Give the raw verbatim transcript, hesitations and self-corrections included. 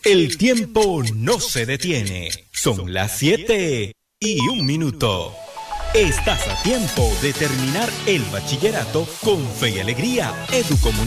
El tiempo no se detiene. Son las siete y un minuto. Estás a tiempo de terminar el bachillerato con fe y alegría. Educomunicación.